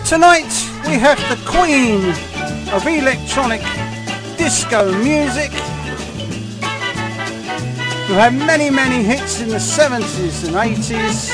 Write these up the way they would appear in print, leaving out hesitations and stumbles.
Tonight we have the queen of electronic disco music, who had many hits in the 70s and 80s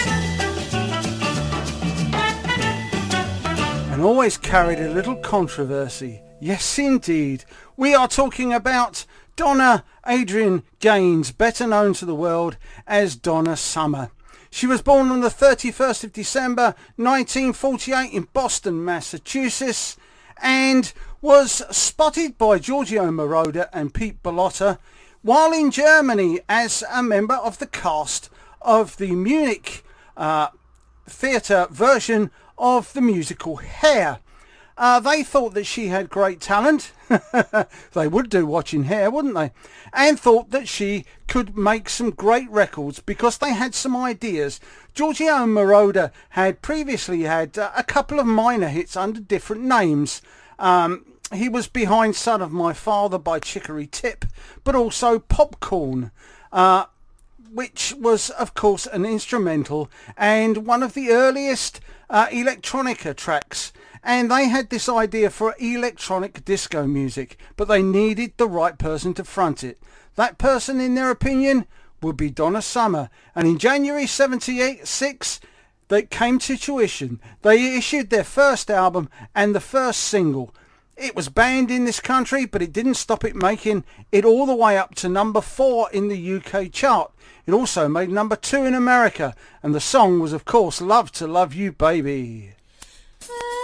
and always carried a little controversy. Yes indeed, we are talking about Donna Adrienne Gaines, better known to the world as Donna Summer. She was born on the 31st of December 1948 in Boston, Massachusetts, and was spotted by Giorgio Moroder and Pete Bellotta while in Germany as a member of the cast of the Munich theatre version of the musical Hair. They thought that she had great talent. They would do watching Hair, wouldn't they? And thought that she could make some great records because they had some ideas. Giorgio Moroder had previously had a couple of minor hits under different names. He was behind Son of My Father by Chicory Tip, but also Popcorn, which was, of course, an instrumental and one of the earliest electronica tracks. And they had this idea for electronic disco music, but they needed the right person to front it. That person, in their opinion, would be Donna Summer. And in January 1976, they came to tuition. They issued their first album and the first single. It was banned in this country, but it didn't stop it making it all the way up to number 4 in the UK chart. It also made number 2 in America, and the song was, of course, Love to Love You Baby.